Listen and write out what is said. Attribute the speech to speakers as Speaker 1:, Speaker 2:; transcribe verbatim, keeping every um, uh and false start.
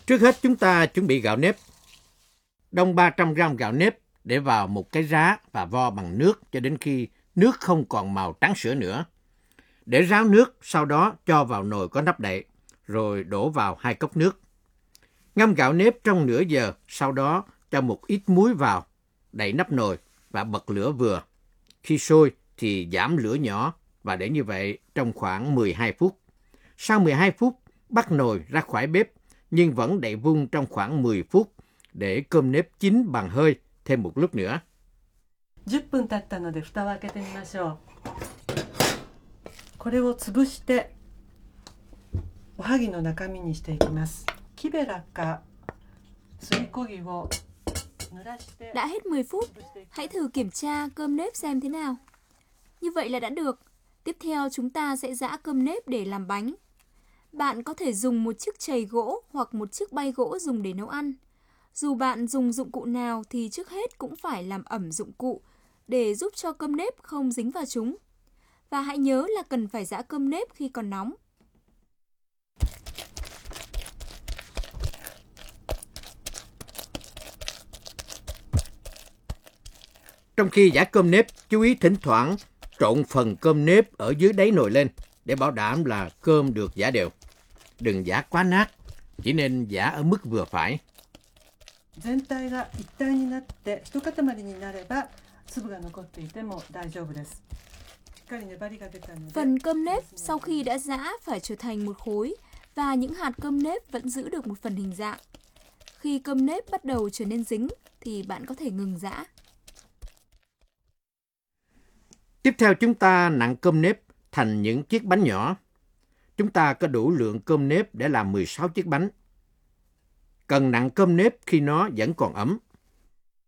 Speaker 1: Trước hết chúng ta chuẩn bị gạo nếp. Đông ba trăm gam gạo nếp để vào một cái rá và vo bằng nước cho đến khi nước không còn màu trắng sữa nữa. Để ráo nước, sau đó cho vào nồi có nắp đậy, rồi đổ vào hai cốc nước. Ngâm gạo nếp trong nửa giờ, sau đó cho một ít muối vào, đậy nắp nồi và bật lửa vừa. Khi sôi thì giảm lửa nhỏ và để như vậy trong khoảng mười hai phút. Sau mười hai phút, bắt nồi ra khỏi bếp, nhưng vẫn đậy vung trong khoảng mười phút để cơm nếp chín bằng hơi thêm một lúc nữa.
Speaker 2: じゅっぷん経ったので蓋を開けてみましょう。これを潰しておはぎの中身にしていきます。木べらかすりこぎを濡らして。
Speaker 3: Đã hết mười phút, hãy thử kiểm tra cơm nếp xem thế nào. Như vậy là đã được. Tiếp theo chúng ta sẽ giã cơm nếp để làm bánh. Bạn có thể dùng một chiếc chày gỗ hoặc một chiếc bay gỗ dùng để nấu ăn. Dù bạn dùng dụng cụ nào thì trước hết cũng phải làm ẩm dụng cụ để giúp cho cơm nếp không dính vào chúng. Và hãy nhớ là cần phải giã cơm nếp khi còn nóng.
Speaker 1: Trong khi giã cơm nếp, chú ý thỉnh thoảng trộn phần cơm nếp ở dưới đáy nồi lên để bảo đảm là cơm được giã đều. Đừng giã quá nát, chỉ nên giã ở mức vừa phải.
Speaker 3: Phần cơm nếp sau khi đã giã phải trở thành một khối và những hạt cơm nếp vẫn giữ được một phần hình dạng. Khi cơm nếp bắt đầu trở nên dính thì bạn có thể ngừng giã.
Speaker 1: Tiếp theo chúng ta nặn cơm nếp thành những chiếc bánh nhỏ. Chúng ta có đủ lượng cơm nếp để làm mười sáu chiếc bánh. Cần nặn cơm nếp khi nó vẫn còn ấm.